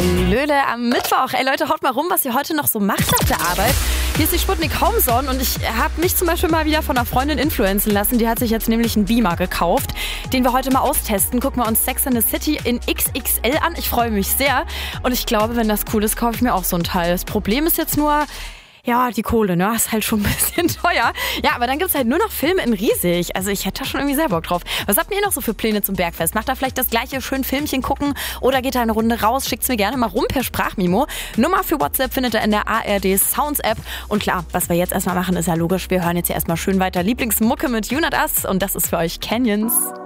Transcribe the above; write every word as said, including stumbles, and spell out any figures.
Hallöle am Mittwoch. Ey Leute, haut mal rum, was ihr heute noch so macht nach der Arbeit. Hier ist die Sputnik Homezone und ich habe mich zum Beispiel mal wieder von einer Freundin influenzen lassen. Die hat sich jetzt nämlich einen Beamer gekauft, den wir heute mal austesten. Gucken wir uns Sex in the City in X X L an. Ich freue mich sehr und ich glaube, wenn das cool ist, kaufe ich mir auch so ein Teil. Das Problem ist jetzt nur... Ja, die Kohle, ne? Ist halt schon ein bisschen teuer. Ja, aber dann gibt's halt nur noch Filme in riesig. Also ich hätte da schon irgendwie sehr Bock drauf. Was habt ihr noch so für Pläne zum Bergfest? Macht da vielleicht das gleiche schön Filmchen gucken oder geht da eine Runde raus? Schickt's mir gerne mal rum per Sprachmemo. Nummer für WhatsApp findet ihr in der A R D Sounds App. Und klar, was wir jetzt erstmal machen, ist ja logisch. Wir hören jetzt hier erstmal schön weiter Lieblingsmucke mit You Not Us und das ist für euch Canyons.